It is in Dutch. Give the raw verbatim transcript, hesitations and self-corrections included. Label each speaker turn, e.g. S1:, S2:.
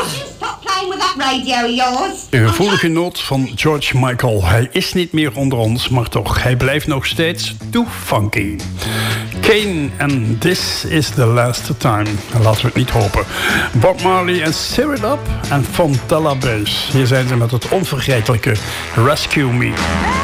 S1: Stop playing with that radio of yours.
S2: Een gevoelige noot van George Michael. Hij is niet meer onder ons, maar toch, hij blijft nog steeds too funky. Kane en This is the Last Time. Laten we het niet hopen. Bob Marley en Stir It Up en Fontella Bass. Hier zijn ze met het onvergetelijke Rescue Me.